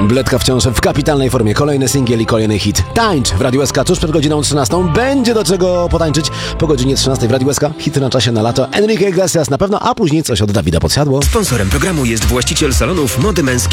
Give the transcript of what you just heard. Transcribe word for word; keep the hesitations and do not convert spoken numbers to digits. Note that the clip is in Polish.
Bledka wciąż w kapitalnej formie. Kolejny singiel i kolejny hit. Tańcz w Radiu S K tuż przed godziną trzynastą. Będzie do czego potańczyć po godzinie trzynastej w Radiu S K. Hity na czasie na lato. Enrique Iglesias na pewno, a później coś od Dawida Podsiadło. Sponsorem programu jest właściciel salonów mody męskiej